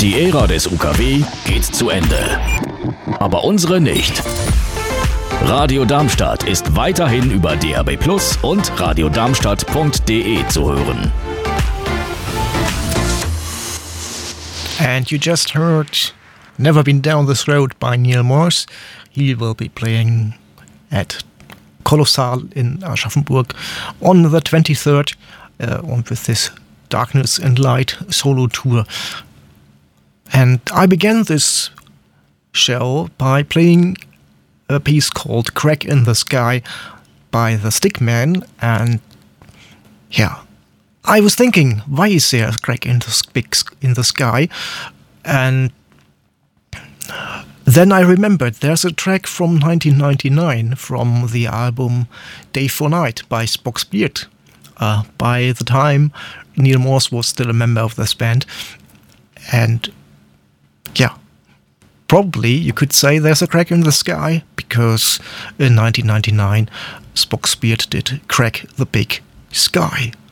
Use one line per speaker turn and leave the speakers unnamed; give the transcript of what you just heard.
Die Ära des UKW geht zu Ende. Aber unsere nicht. Radio Darmstadt ist weiterhin über DAB+ und radiodarmstadt.de zu hören.
And you just heard Never Been Down This Road by Neil Morse. He will be playing at Kolossal in Aschaffenburg on the 23rd and with this Darkness and Light solo tour. And I began this show by playing a piece called Crack in the Sky by the Stickman. And yeah, I was thinking, why is there a crack in the sky? And then I remembered there's a track from 1999 from the album Day for Night by Spock's Beard. By the time Neil Morse was still a member of this band. And yeah, probably you could say there's a crack in the sky because in 1999 Spock's Beard did Crack the Big Sky.